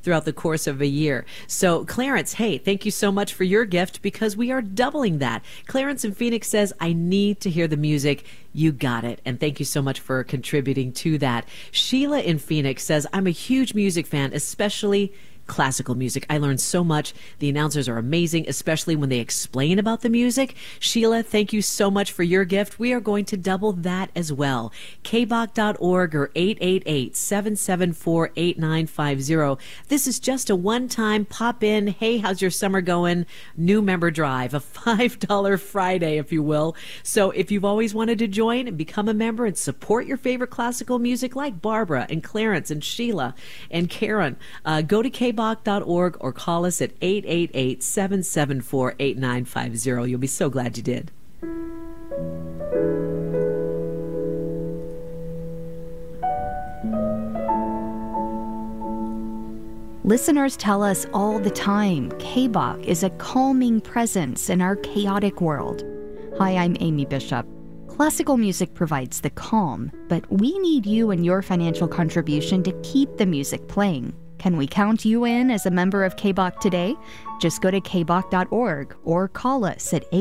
throughout the course of a year. So Clarence, hey, thank you so much for your gift because we are doubling that. Clarence in Phoenix says, I need to hear the music. You got it. And thank you so much for contributing to that. Sheila in Phoenix says, I'm a huge music fan, especially classical music. I learned so much. The announcers are amazing, especially when they explain about the music. Sheila, thank you so much for your gift. We are going to double that as well. kbach.org or 888-774-8950. This is just a one-time pop-in, hey, how's your summer going? New member drive, a $5 Friday, if you will. So if you've always wanted to join and become a member and support your favorite classical music like Barbara and Clarence and Sheila and Karen, go to kbach.org or call us at 888-774-8950. You'll be so glad you did. Listeners tell us all the time KBach is a calming presence in our chaotic world. Hi, I'm Amy Bishop. Classical music provides the calm, but we need you and your financial contribution to keep the music playing. Can we count you in as a member of KBach today? Just go to kbach.org or call us at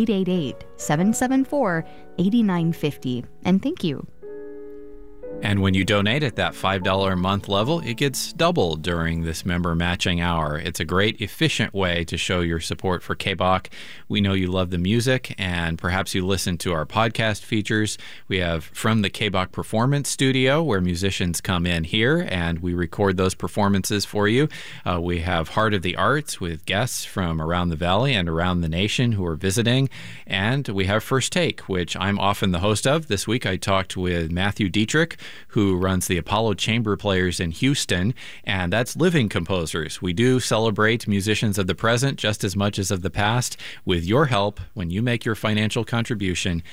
888-774-8950. And thank you. And when you donate at that $5 a month level, it gets doubled during this member matching hour. It's a great, efficient way to show your support for KBach. We know you love the music, and perhaps you listen to our podcast features. We have From the KBach Performance Studio, where musicians come in here, and we record those performances for you. We have Heart of the Arts with guests from around the Valley and around the nation who are visiting. And we have First Take, which I'm often the host of. This week I talked with Matthew Dietrich, who runs the Apollo Chamber Players in Houston, and that's living composers. We do celebrate musicians of the present just as much as of the past. With your help, when you make your financial contribution,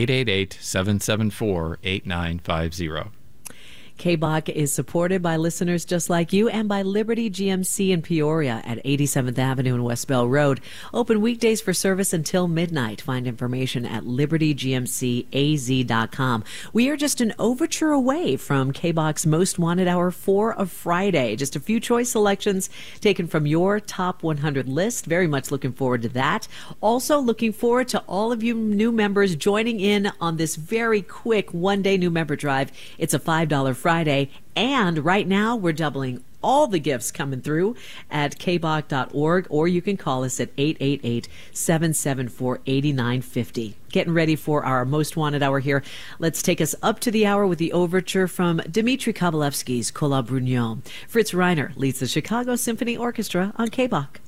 888-774-8950. KBach is supported by listeners just like you and by Liberty GMC in Peoria at 87th Avenue and West Bell Road. Open weekdays for service until midnight. Find information at libertygmcaz.com. We are just an overture away from KBach's Most Wanted Hour 4 of Friday. Just a few choice selections taken from your top 100 list. Very much looking forward to that. Also looking forward to all of you new members joining in on this very quick one-day new member drive. It's a $5 Friday, and right now we're doubling all the gifts coming through at kbach.org, or you can call us at 888-774-8950. Getting ready for our Most Wanted Hour here. Let's take us up to the hour with the overture from Dmitri Kovalevsky's Kola Brunyon. Fritz Reiner leads the Chicago Symphony Orchestra on KBach.